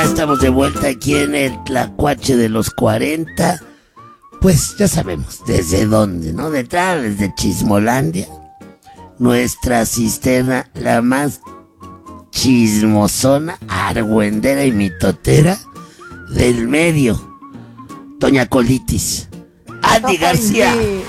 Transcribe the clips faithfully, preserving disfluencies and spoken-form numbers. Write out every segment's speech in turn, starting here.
estamos de vuelta aquí en el Tlacuache de los cuarenta. Pues ya sabemos desde dónde, ¿no? Detrás, desde Chismolandia. Nuestra cisterna, la más chismosona, argüendera y mitotera del medio. Doña Colitis. Andy García. Sí.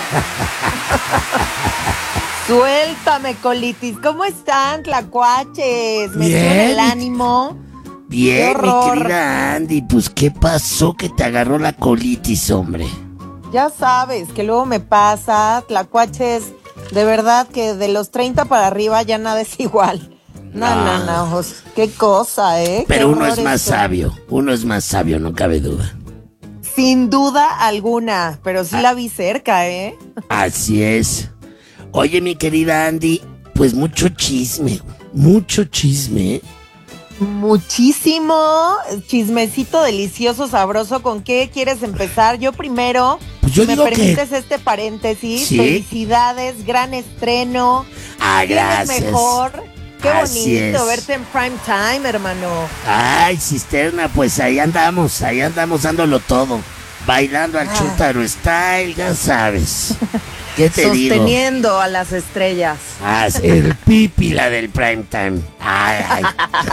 Suéltame, Colitis. ¿Cómo están, tlacuaches? ¿Me Bien. sube el ánimo? Bien, mi querida Andy, pues ¿qué pasó que te agarró la colitis, hombre? Ya sabes que luego me pasa, tlacuaches, de verdad que de los treinta para arriba ya nada es igual. No, no, no, no pues, qué cosa, ¿eh? Pero Qué uno es más esto. sabio, uno es más sabio, no cabe duda. Sin duda alguna, pero sí Ah. la vi cerca, ¿eh? Así es. Oye, mi querida Andy, pues mucho chisme, mucho chisme, ¿eh? Muchísimo chismecito delicioso, sabroso. ¿Con qué quieres empezar? Yo primero, Pues yo si me digo que- permites este paréntesis, Sí. felicidades, gran estreno. Ah, ¿Quién es gracias. mejor? Qué Así bonito es. verte en prime time, hermano. Ay, cisterna, pues ahí andamos, ahí andamos dándolo todo. Bailando al Ah. Chuntaro Style, ya sabes. ¿Qué te digo? Sosteniendo a las estrellas. Ah, el pípila del prime time. Ay, ay.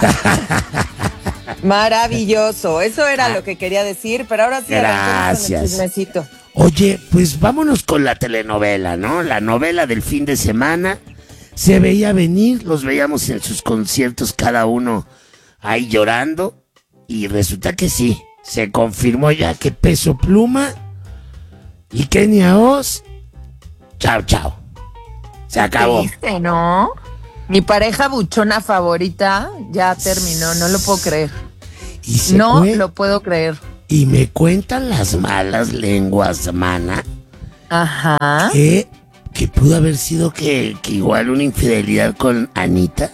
Maravilloso. Eso era lo que quería decir, pero ahora sí arrancamos con el Gracias. chismecito. Oye, pues vámonos con la telenovela, ¿no? La novela del fin de semana. Se veía venir, los veíamos en sus conciertos cada uno ahí llorando. Y resulta que sí, se confirmó ya que Peso Pluma y Kenia Oz, chao, chao. Se acabó. Triste, ¿no? Mi pareja buchona favorita ya terminó, no lo puedo creer. Y se No fue. lo puedo creer. Y me cuentan las malas lenguas, mana, Ajá. que, que pudo haber sido que, que igual una infidelidad con Anita.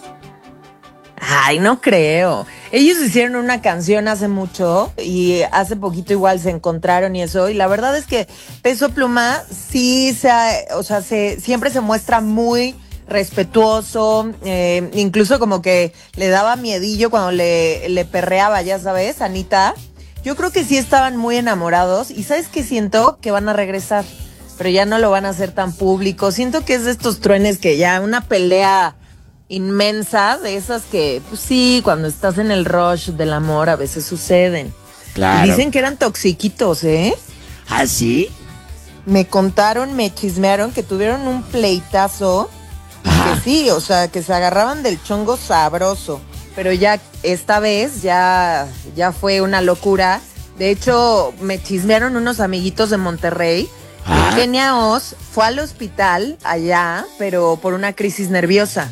Ay, no creo. Ellos hicieron una canción hace mucho y hace poquito igual se encontraron y eso. Y la verdad es que Peso Pluma sí se, ha- o sea, se, siempre se muestra muy respetuoso, eh, incluso como que le daba miedillo cuando le, le perreaba, ya sabes, Anita. Yo creo que sí estaban muy enamorados y ¿sabes qué siento? Que van a regresar, pero ya no lo van a hacer tan público. Siento que es de estos truenes que ya una pelea inmensa, de esas que, pues sí, cuando estás en el rush del amor a veces suceden. Claro. Y dicen que eran toxiquitos, ¿eh? ¿Ah, sí? Me contaron, me chismearon que tuvieron un pleitazo y Ajá. que sí, o sea, que se agarraban del chongo sabroso. Pero ya esta vez ya, ya fue una locura. De hecho, me chismearon unos amiguitos de Monterrey. Ah. Que Kenia Oz fue al hospital allá, pero por una crisis nerviosa.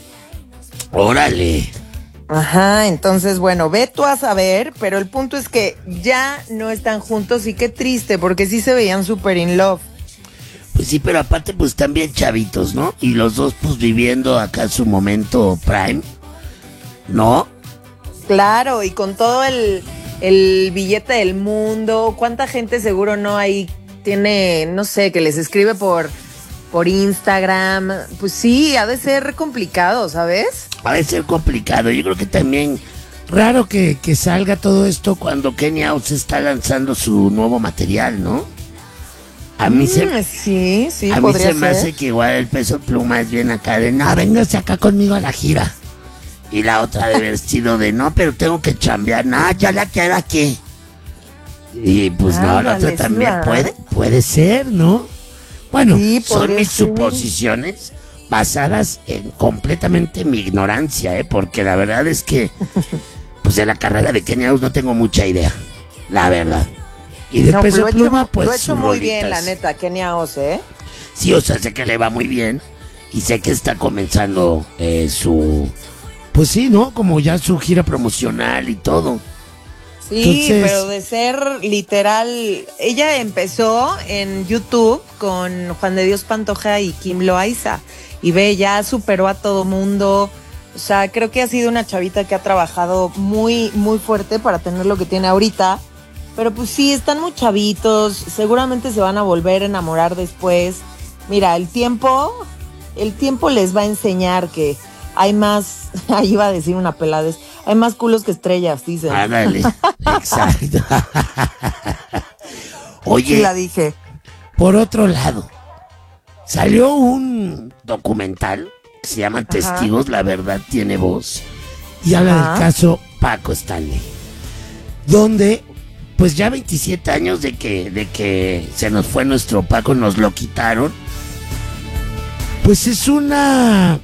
Órale. Ajá, entonces, bueno, ve tú a saber, pero el punto es que ya no están juntos y qué triste, porque sí se veían súper in love. Pues sí, pero aparte pues están bien chavitos, ¿no? Y los dos pues viviendo acá su momento prime, ¿no? Claro, y con todo el, el billete del mundo, ¿cuánta gente seguro no ahí tiene, no sé, que les escribe por, por Instagram? Pues sí, ha de ser complicado, ¿sabes? Va a ser complicado. Yo creo que también raro que, que salga todo esto cuando Kenia Oz está lanzando su nuevo material, ¿no? A mí se, Mm, sí, sí, a mí podría se me ser. hace que igual el Peso Pluma es bien acá de, no, véngase acá conmigo a la gira. Y la otra de haber sido de, no, pero tengo que chambear. No, ya la quiero aquí. Y pues no, la Ándale, otra sí, también ¿verdad? puede, puede ser, ¿no? Bueno, Sí, son podría mis ser. suposiciones basadas en completamente mi ignorancia, ¿eh? Porque la verdad es que, pues de la carrera de Kenia Oz no tengo mucha idea, la verdad. Y de No, Peso lo ha hecho- Pluma, pues lo ha hecho sus muy bien, la rolitas. neta, Kenia Oz, ¿eh? Sí, o sea, sé que le va muy bien y sé que está comenzando eh, su... Pues sí, ¿no? Como ya su gira promocional y todo. Sí, Entonces- pero de ser literal, ella empezó en YouTube con Juan de Dios Pantoja y Kim Loaiza y ve, ya superó a todo mundo. O sea, creo que ha sido una chavita que ha trabajado muy, muy fuerte para tener lo que tiene ahorita. Pero pues sí, están muy chavitos, seguramente se van a volver a enamorar después. Mira, el tiempo, el tiempo les va a enseñar que hay más, ahí iba a decir una peladez, Hay más culos que estrellas, dicen. Ándale, exacto. Oye, Sí la dije. por otro lado, salió un documental que se llama Testigos, la verdad tiene voz, y habla Ajá. del caso Paco Stanley, donde pues ya veintisiete años de que, de que se nos fue nuestro Paco, nos lo quitaron, pues es una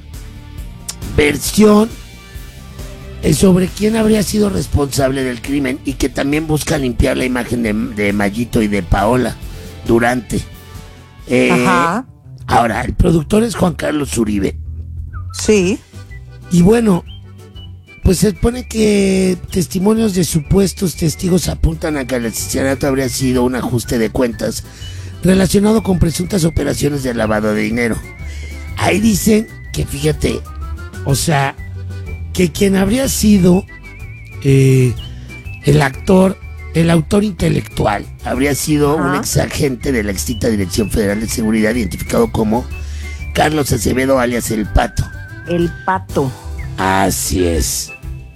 versión eh, sobre quién habría sido responsable del crimen y que también busca limpiar la imagen de, de Mayito y de Paola Durante. Eh, Ajá. Ahora, el productor es Juan Carlos Uribe. Sí. Y bueno, pues se supone que testimonios de supuestos testigos apuntan a que el asesinato habría sido un ajuste de cuentas relacionado con presuntas operaciones de lavado de dinero. Ahí dicen que, fíjate, o sea, que quien habría sido eh, el actor, el autor intelectual, habría sido Ajá. un ex agente de la extinta Dirección Federal de Seguridad, identificado como Carlos Acevedo, alias El Pato. El Pato. Así es.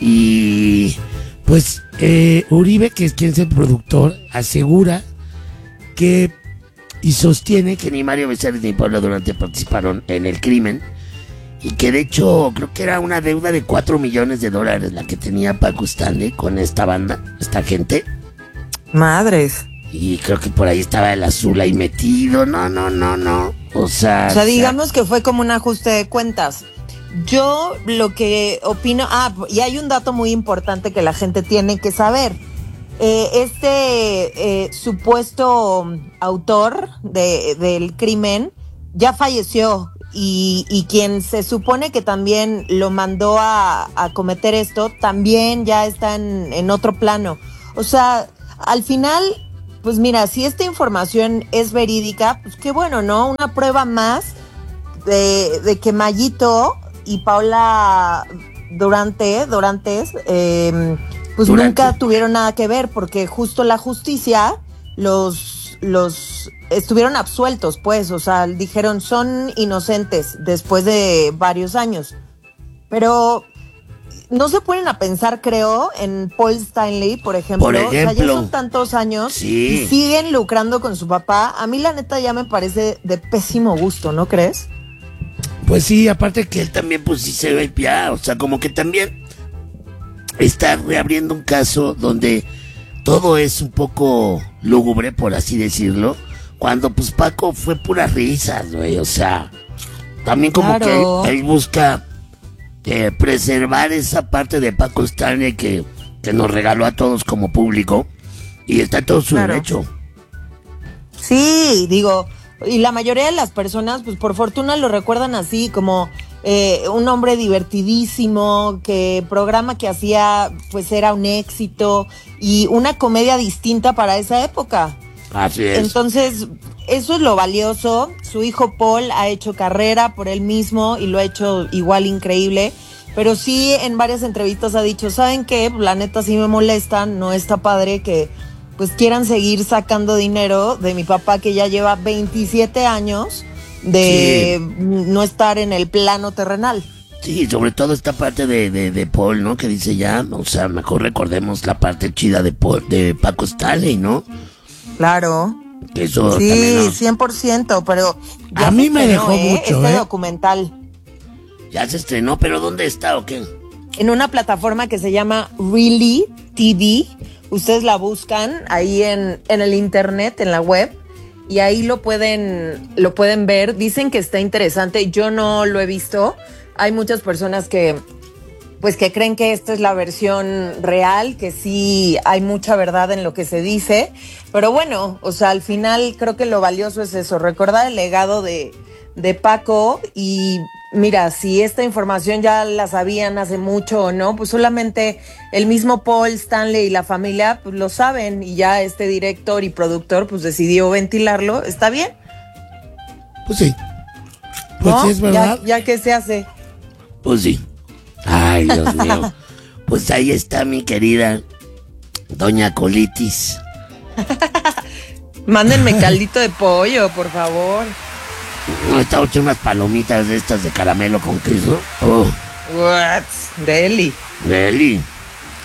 Y pues eh, Uribe, que es quien es el productor, asegura que y sostiene que ni Mario Besares ni Pablo Durante participaron en el crimen y que de hecho creo que era una deuda de cuatro millones de dólares la que tenía Paco Stanley con esta banda, esta gente. Madres. Y creo que por ahí estaba el azul ahí metido. No, no, no, no. O sea... O sea, digamos que fue como un ajuste de cuentas. Yo lo que opino... Ah, y hay un dato muy importante que la gente tiene que saber. Eh, este eh, supuesto autor de, del crimen ya falleció y, y quien se supone que también lo mandó a, a cometer esto también ya está en, en otro plano. O sea, al final, pues mira, si esta información es verídica, pues qué bueno, ¿no? Una prueba más de, de que Mayito y Paola Durante, Durantes, eh, pues Durante. nunca tuvieron nada que ver, porque justo la justicia los, los estuvieron absueltos, pues, o sea, dijeron son inocentes después de varios años. Pero no se ponen a pensar, creo, en Paul Stanley, por ejemplo. Por ejemplo. O sea, ya son tantos años Sí. y siguen lucrando con su papá. A mí, la neta, ya me parece de pésimo gusto, ¿no crees? Pues sí, aparte que él también pues sí se ve ya, o sea, como que también está reabriendo un caso donde todo es un poco lúgubre, por así decirlo, cuando pues Paco fue puras risas, güey, o sea, también como Claro. que él, él busca eh, preservar esa parte de Paco Stanley que, que nos regaló a todos como público y está todo su Claro. derecho. Sí, digo, y la mayoría de las personas, pues por fortuna lo recuerdan así, como eh, un hombre divertidísimo, que programa que hacía, pues era un éxito y una comedia distinta para esa época. Así es. Entonces, eso es lo valioso. Su hijo Paul ha hecho carrera por él mismo y lo ha hecho igual increíble. Pero sí, en varias entrevistas ha dicho, ¿saben qué? La neta sí me molesta, no está padre que pues quieran seguir sacando dinero de mi papá que ya lleva veintisiete años de Sí. no estar en el plano terrenal. Sí, sobre todo esta parte de, de, de Paul, ¿no? Que dice ya, o sea, mejor recordemos la parte chida de Paul, de Paco Stanley, ¿no? Claro. Que eso Sí, también nos- cien por ciento, pero ya A se mí me estrenó, dejó ¿eh? mucho, este ¿eh? documental ya se estrenó, pero ¿dónde está o qué? en una plataforma que se llama Really T V. Ustedes la buscan ahí en, en el internet, en la web, y ahí lo pueden, lo pueden ver. Dicen que está interesante. Yo no lo he visto. Hay muchas personas que, pues, que creen que esta es la versión real, que sí hay mucha verdad en lo que se dice. Pero bueno, o sea, al final creo que lo valioso es eso, recordar el legado de, de Paco. Y mira, si esta información ya la sabían hace mucho o no, pues solamente el mismo Paul Stanley y la familia pues lo saben, y ya este director y productor pues decidió ventilarlo. ¿Está bien? Pues sí. Pues ¿No? sí, es verdad. Ya, ya que se hace. Pues sí. Ay, Dios mío. Pues ahí está mi querida Doña Colitis. Mándenme caldito de pollo, por favor. No, estaba echando unas palomitas de estas de caramelo con queso. Oh, What? Deli. Deli.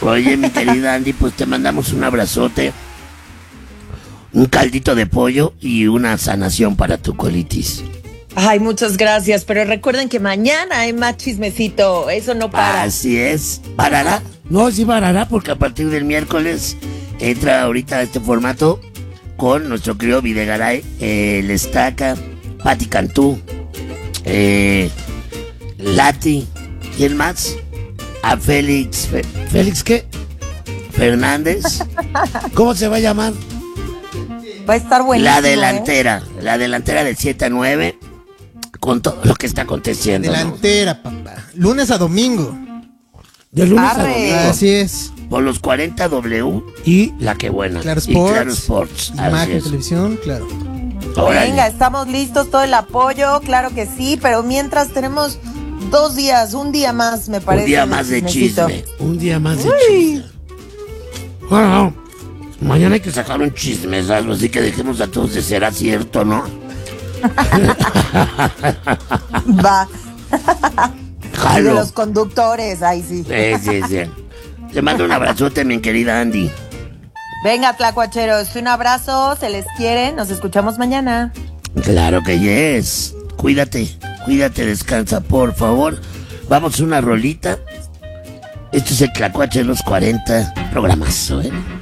Oye, mi querida Andy, pues te mandamos un abrazote, un caldito de pollo y una sanación para tu colitis. Ay, muchas gracias, pero recuerden que mañana hay más chismecito, eso no para. Así es. ¿Parará? No, sí parará porque a partir del miércoles entra ahorita a este formato con nuestro querido Videgaray, eh, el Estaca, Pati Cantú, eh, Lati, ¿quién más? A Félix, Fe- ¿Félix qué? Fernández. ¿Cómo se va a llamar? Va a estar buenísimo. La delantera, ¿eh? La delantera de siete a nueve, con todo lo que está aconteciendo. Delantera, ¿no? Papá. Lunes a domingo. De lunes Arre. a domingo. Así es. Por los cuarenta W y La Que Buena. Claro Y Sports. Claro Sports. Así Imagen, es. televisión, claro. Órale. Venga, estamos listos, todo el apoyo, claro que sí, pero mientras tenemos dos días, un día más, me parece. Un día más de chismecito. chisme. Un día más de Uy. chisme. Bueno, mañana hay que sacar un chismesazo, así que dejemos a todos de ser cierto, ¿no? Va. Y de Jalo. los conductores, ahí sí. Sí, sí, sí. Te mando un abrazote, mi querida Andy. Venga, tlacuacheros, un abrazo, se les quiere, nos escuchamos mañana. Claro que yes. Cuídate, cuídate, descansa, por favor. Vamos a una rolita. Esto es el Tlacuache de los cuarenta. Programazo, ¿eh?